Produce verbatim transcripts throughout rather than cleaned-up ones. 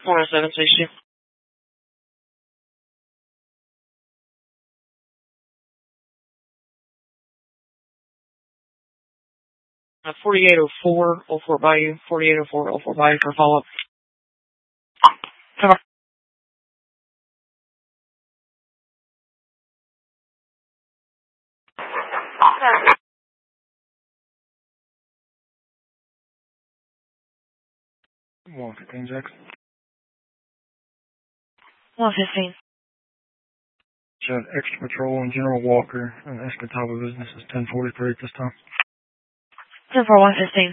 one oh seven, stage two. Uh, forty-eight oh four, oh four Bayou, forty-eight oh four, oh four Bayou for follow-up. Come on. one fifteen, Jackson. one fifteen. Showed extra patrol and General Walker and Escataba business is ten forty-three at this time. ten four, one fifteen.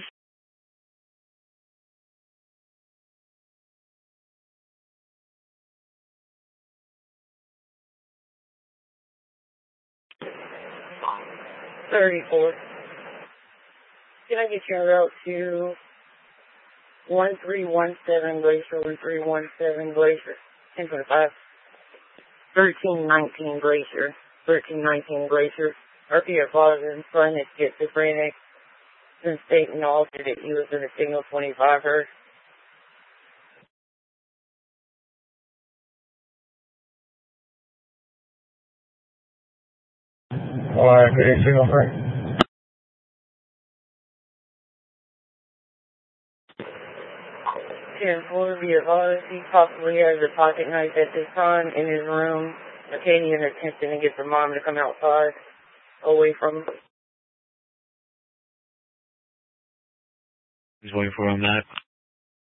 thirty-four. Can I get you en route to one three one seven Glacier, one three one seven Glacier, ten twenty-five. thirteen nineteen Glacier, thirteen nineteen Glacier. R P F positive, front is schizophrenic. Since stating altered that he was in a signal twenty-five hertz. Alright, good signal hertz. ten four, be advised, he possibly has a pocket knife at this time in his room. Acadian attempting to get the mom to come outside, away from him. He's waiting for him that.